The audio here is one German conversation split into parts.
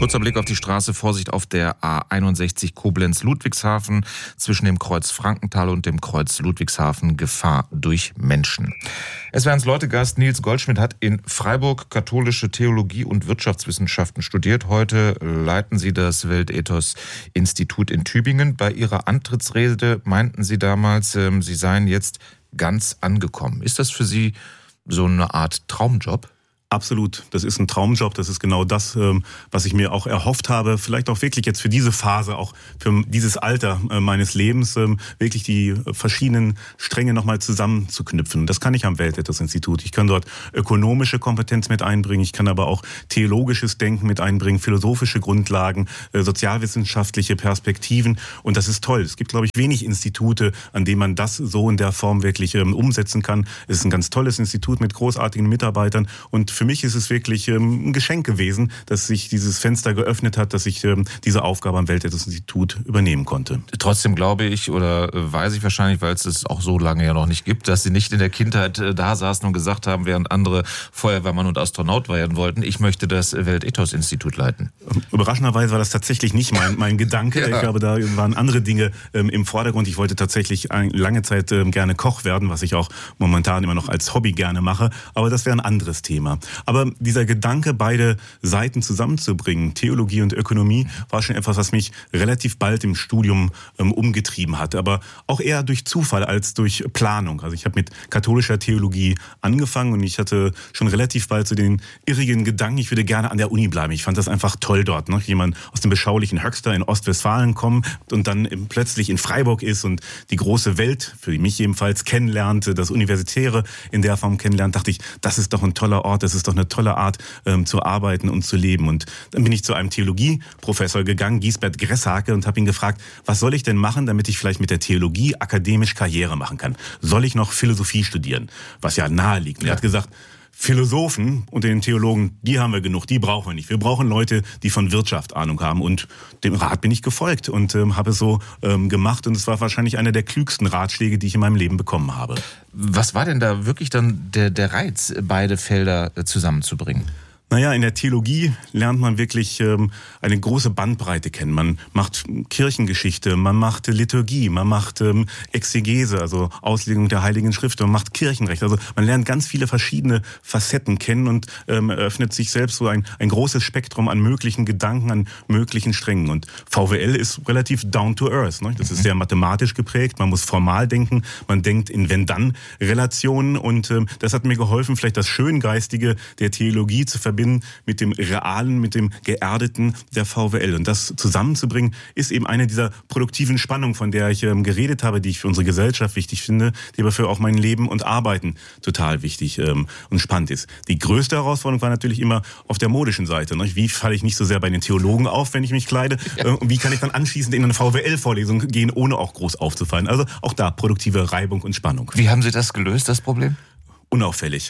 Kurzer Blick auf die Straße, Vorsicht auf der A61 Koblenz-Ludwigshafen zwischen dem Kreuz Frankenthal und dem Kreuz Ludwigshafen, Gefahr durch Menschen. SWR1 Leutegast Nils Goldschmidt hat in Freiburg katholische Theologie und Wirtschaftswissenschaften studiert. Heute leiten Sie das Weltethos-Institut in Tübingen. Bei Ihrer Antrittsrede meinten Sie damals, Sie seien jetzt ganz angekommen. Ist das für Sie so eine Art Traumjob? Absolut, das ist ein Traumjob, das ist genau das, was ich mir auch erhofft habe, vielleicht auch wirklich jetzt für diese Phase, auch für dieses Alter meines Lebens, wirklich die verschiedenen Stränge nochmal zusammenzuknüpfen. Das kann ich am Weltethos-Institut. Ich kann dort ökonomische Kompetenz mit einbringen, ich kann aber auch theologisches Denken mit einbringen, philosophische Grundlagen, sozialwissenschaftliche Perspektiven, und das ist toll. Es gibt, glaube ich, wenig Institute, an denen man das so in der Form wirklich umsetzen kann. Es ist ein ganz tolles Institut mit großartigen Mitarbeitern, und für mich ist es wirklich ein Geschenk gewesen, dass sich dieses Fenster geöffnet hat, dass ich diese Aufgabe am Weltethos-Institut übernehmen konnte. Trotzdem glaube ich oder weiß ich wahrscheinlich, weil es es auch so lange ja noch nicht gibt, dass Sie nicht in der Kindheit da saßen und gesagt haben, während andere Feuerwehrmann und Astronaut werden wollten, ich möchte das Weltethos-Institut leiten. Überraschenderweise war das tatsächlich nicht mein Gedanke. Ja. Ich glaube, da waren andere Dinge im Vordergrund. Ich wollte tatsächlich lange Zeit gerne Koch werden, was ich auch momentan immer noch als Hobby gerne mache. Aber das wäre ein anderes Thema. Aber dieser Gedanke, beide Seiten zusammenzubringen, Theologie und Ökonomie, war schon etwas, was mich relativ bald im Studium umgetrieben hat. Aber auch eher durch Zufall als durch Planung. Also ich habe mit katholischer Theologie angefangen und ich hatte schon relativ bald so den irrigen Gedanken, ich würde gerne an der Uni bleiben. Ich fand das einfach toll dort, ne? Jemand aus dem beschaulichen Höxter in Ostwestfalen kommt und dann plötzlich in Freiburg ist und die große Welt, für mich jedenfalls, kennenlernte, das Universitäre in der Form kennenlernt, dachte ich, das ist doch ein toller Ort, das ist doch eine tolle Art zu arbeiten und zu leben. Und dann bin ich zu einem Theologieprofessor gegangen, Giesbert Gresshake, und habe ihn gefragt, was soll ich denn machen, damit ich vielleicht mit der Theologie akademisch Karriere machen kann? Soll ich noch Philosophie studieren? Was ja nahe liegt. Und er hat gesagt, Philosophen und den Theologen, die haben wir genug, die brauchen wir nicht. Wir brauchen Leute, die von Wirtschaft Ahnung haben. Und dem Rat bin ich gefolgt und habe es so gemacht. Und es war wahrscheinlich einer der klügsten Ratschläge, die ich in meinem Leben bekommen habe. Was war denn da wirklich dann der Reiz, beide Felder zusammenzubringen? Naja, in der Theologie lernt man wirklich eine große Bandbreite kennen. Man macht Kirchengeschichte, man macht Liturgie, man macht Exegese, also Auslegung der Heiligen Schrift, man macht Kirchenrecht. Also man lernt ganz viele verschiedene Facetten kennen und eröffnet sich selbst so ein großes Spektrum an möglichen Gedanken, an möglichen Strängen. Und VWL ist relativ down to earth, ne? Das ist sehr mathematisch geprägt, man muss formal denken, man denkt in Wenn-Dann-Relationen, und das hat mir geholfen, vielleicht das Schöngeistige der Theologie zu verbinden mit dem Realen, mit dem Geerdeten der VWL. Und das zusammenzubringen, ist eben eine dieser produktiven Spannungen, von der ich geredet habe, die ich für unsere Gesellschaft wichtig finde, die aber für auch mein Leben und Arbeiten total wichtig und spannend ist. Die größte Herausforderung war natürlich immer auf der modischen Seite. Ne? Wie falle ich nicht so sehr bei den Theologen auf, wenn ich mich kleide? Und wie kann ich dann anschließend in eine VWL-Vorlesung gehen, ohne auch groß aufzufallen? Also auch da produktive Reibung und Spannung. Wie haben Sie das gelöst, das Problem? Unauffällig.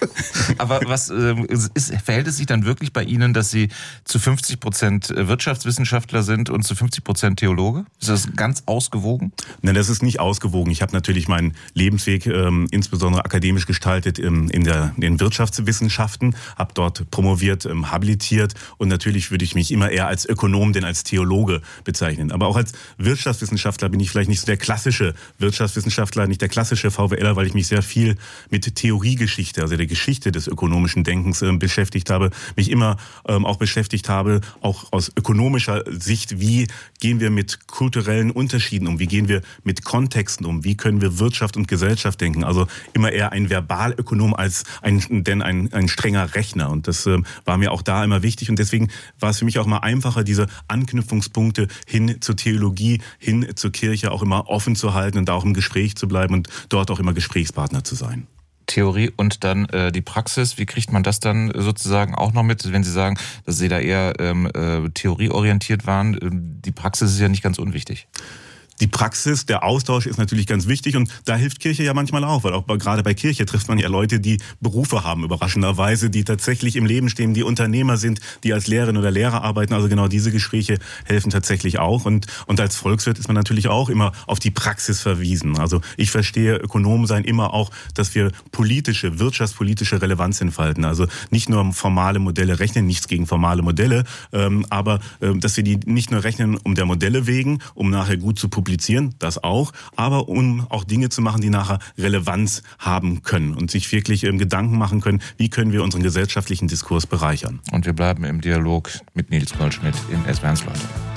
Aber verhält es sich dann wirklich bei Ihnen, dass Sie zu 50% Wirtschaftswissenschaftler sind und zu 50% Theologe? Ist das ganz ausgewogen? Nein, das ist nicht ausgewogen. Ich habe natürlich meinen Lebensweg insbesondere akademisch gestaltet in den Wirtschaftswissenschaften, habe dort promoviert, habilitiert, und natürlich würde ich mich immer eher als Ökonom denn als Theologe bezeichnen. Aber auch als Wirtschaftswissenschaftler bin ich vielleicht nicht so der klassische Wirtschaftswissenschaftler, nicht der klassische VWLer, weil ich mich sehr viel mit Theoriegeschichte, also der Geschichte des ökonomischen Denkens beschäftigt habe, mich immer auch beschäftigt habe, auch aus ökonomischer Sicht, wie gehen wir mit kulturellen Unterschieden um, wie gehen wir mit Kontexten um, wie können wir Wirtschaft und Gesellschaft denken, also immer eher ein Verbalökonom als ein strenger Rechner, und das war mir auch da immer wichtig, und deswegen war es für mich auch mal einfacher, diese Anknüpfungspunkte hin zur Theologie, hin zur Kirche auch immer offen zu halten und da auch im Gespräch zu bleiben und dort auch immer Gesprächspartner zu sein. Theorie und dann die Praxis. Wie kriegt man das dann sozusagen auch noch mit, wenn Sie sagen, dass Sie da eher theorieorientiert waren? Die Praxis ist ja nicht ganz unwichtig. Die Praxis, der Austausch ist natürlich ganz wichtig und da hilft Kirche ja manchmal auch, weil auch gerade bei Kirche trifft man ja Leute, die Berufe haben, überraschenderweise, die tatsächlich im Leben stehen, die Unternehmer sind, die als Lehrerin oder Lehrer arbeiten. Also genau diese Gespräche helfen tatsächlich auch und als Volkswirt ist man natürlich auch immer auf die Praxis verwiesen. Also ich verstehe Ökonom sein immer auch, dass wir wirtschaftspolitische Relevanz entfalten. Also nicht nur formale Modelle rechnen, nichts gegen formale Modelle, aber dass wir die nicht nur rechnen um der Modelle wegen, um nachher gut zu publizieren, das auch, aber um auch Dinge zu machen, die nachher Relevanz haben können und sich wirklich Gedanken machen können, wie können wir unseren gesellschaftlichen Diskurs bereichern. Und wir bleiben im Dialog mit Nils Goldschmidt in SWR1 Leute.